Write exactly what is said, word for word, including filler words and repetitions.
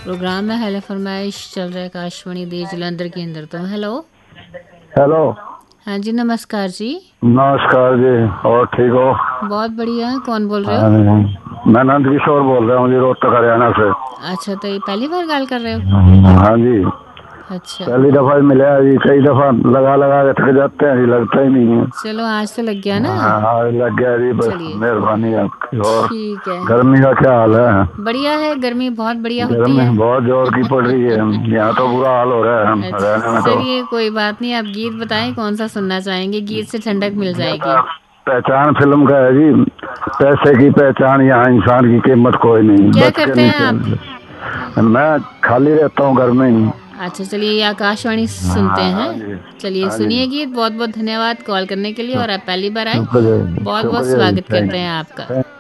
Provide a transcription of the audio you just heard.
Programme है hello फरमाइश चल रहा है आकाशवाणी देश जलंधर के अंदर। तो हेलो हेलो। हाँ जी नमस्कार जी। नमस्कार जी, और ठीक हो? बहुत बढ़िया। कौन बोल रहे हाँ, हो? मैं नंद किशोर बोल रहा हूँ जी, रोहतक हरियाणा से। अच्छा तो ये पहली बार कॉल कर रहे हो? हाँ जी, अच्छा पहली दफा ही मिला है जी। कई दफा लगा लगा के थक जाते हैं जी, लगता ही नहीं है। चलो आज तो लग गया ना। हाँ हाँ, लग गया जी, बस चलिए मेहरबानी आपकी। और ठीक है। गर्मी का क्या हाल है? बढ़िया है, गर्मी बहुत बढ़िया होती गर्मी है। बहुत जोर की पड़ रही है, यहाँ तो बुरा हाल हो रहा है हरियाणा अच्छा में तो। चलिए कोई बात नहीं, आप गीत बताएं कौन सा सुनना चाहेंगे, गीत से ठंडक मिल जाएगी। पहचान फिल्म का है जी। पैसे की पहचान, यहाँ इंसान की कीमत कोई नहीं, क्या बच के करते नहीं हैं आप? चल। मैं खाली रहता हूँ घर में ही। अच्छा चलिए ये आकाशवाणी सुनते हाँ हैं। हाँ जी। चलिए हाँ जी, सुनिए गीत। बहुत बहुत धन्यवाद कॉल करने के लिए, और आप पहली बार आए, शुक्रिया बहुत बहुत शुक्रिया जी, स्वागत करते थैंक हैं यू। आपका।